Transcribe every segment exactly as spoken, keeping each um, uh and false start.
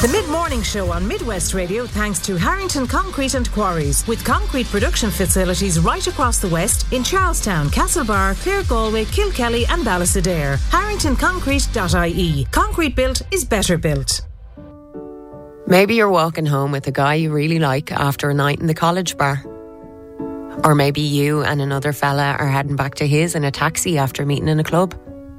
The Mid-Morning Show on Midwest Radio thanks to Harrington Concrete and Quarries, with concrete production facilities right across the West in Charlestown, Castlebar, Clare Galway, Kilkelly and Ballysadare. harrington concrete dot I E. Concrete built is better built. Maybe you're walking home with a guy you really like after a night in the college bar. Or maybe you and another fella are heading back to his in a taxi after meeting in a club.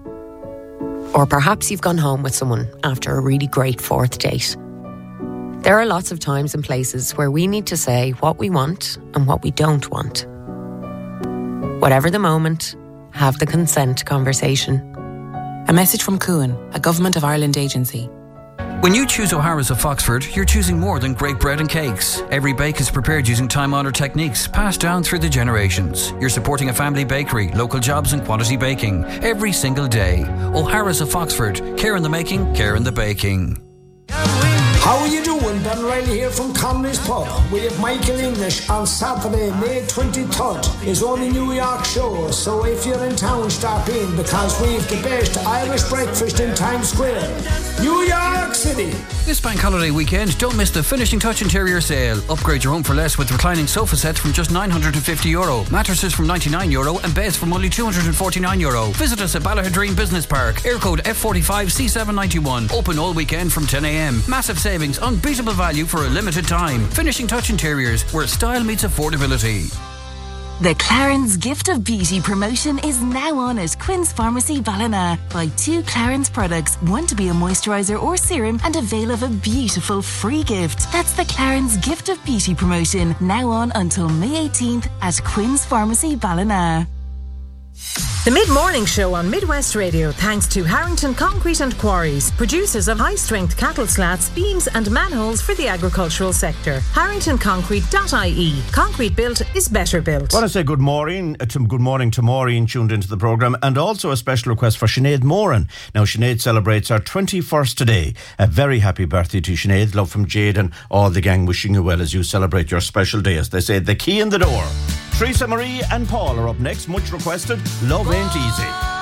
Or perhaps you've gone home with someone after a really great fourth date. There are lots of times and places where we need to say what we want and what we don't want. Whatever the moment, have the consent conversation. A message from Cuan, a Government of Ireland agency. When you choose O'Hara's of Foxford, you're choosing more than great bread and cakes. Every bake is prepared using time-honoured techniques passed down through the generations. You're supporting a family bakery, local jobs and quality baking every single day. O'Hara's of Foxford. Care in the making, care in the baking. How are you doing? Ben Riley here from Conley's Pub. We have Michael English on Saturday, May twenty-third. His only New York show, so if you're in town, stop in because we've the best Irish breakfast in Times Square. New York City. This bank holiday weekend, don't miss the Finishing Touch interior sale. Upgrade your home for less with reclining sofa sets from just nine hundred fifty euro, mattresses from ninety-nine euro and beds from only two hundred forty-nine euro. Visit us at Ballahadreen Business Park, air code F forty-five C seven ninety-one. Open all weekend from ten a.m. Massive savings, unbeatable value for a limited time. Finishing Touch Interiors, where style meets affordability. The Clarence Gift of Beauty promotion is now on at Quinn's Pharmacy Ballina. Buy two Clarence products, one to be a moisturiser or serum, and avail of a beautiful free gift. That's the Clarence Gift of Beauty promotion, now on until May eighteenth at Quinn's Pharmacy Ballina. The Mid-Morning Show on Midwest Radio thanks to Harrington Concrete and Quarries, producers of high-strength cattle slats, beams and manholes for the agricultural sector. harrington concrete dot I E. Concrete built is better built. I want to say good morning, uh, to, good morning to Maureen tuned into the programme, and also a special request for Sinead Moran. Now Sinead celebrates her twenty-first today. A very happy birthday to Sinead. Love from Jade and all the gang, wishing you well as you celebrate your special day. As they say, the key in the door. Teresa Marie and Paul are up next. Much requested. Love Ain't Easy.